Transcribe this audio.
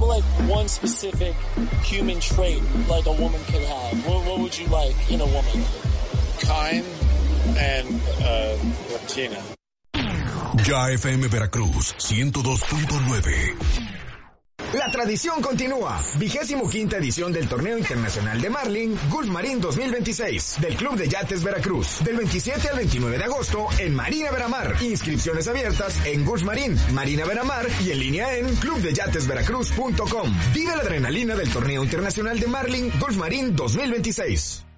like one specific human trait like a woman could have? What would you like in a woman? Kind and Latina. Ya FM Veracruz 102.9. La tradición continúa. 25ª edición del Torneo Internacional de Marlin Gulf Marín 2026 del Club de Yates Veracruz. Del 27 al 29 de agosto en Marina Veramar. Inscripciones abiertas en Gulf Marín, Marina Veramar y en línea en clubdeyatesveracruz.com. Vive la adrenalina del Torneo Internacional de Marlin Gulf Marín 2026.